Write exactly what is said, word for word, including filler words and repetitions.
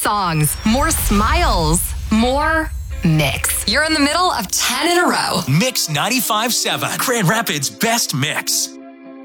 songs, more smiles, more mix. You're in the middle of ten in a row. Mix ninety-five point seven, Grand Rapids' best mix.